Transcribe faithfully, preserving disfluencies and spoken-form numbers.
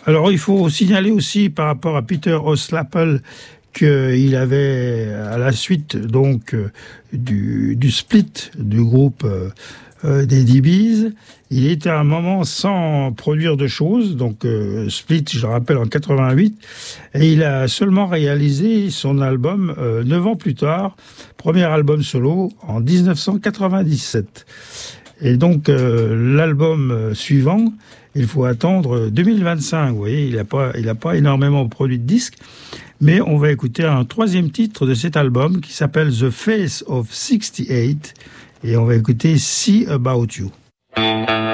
Alors, il faut signaler aussi par rapport à Peter O'Slapple qu'il avait, à la suite donc du, du split du groupe euh, euh, des Dee Bees, il était à un moment sans produire de choses, donc euh, split, je le rappelle, en quatre-vingt-huit, et il a seulement réalisé son album euh, neuf ans plus tard, premier album solo en dix-neuf cent quatre-vingt-dix-sept. Et donc euh, l'album suivant, il faut attendre deux mille vingt-cinq. Vous voyez, il n'a pas, il a pas énormément produit de disques, mais on va écouter un troisième titre de cet album qui s'appelle The Face of sixty-eight, et on va écouter See About You.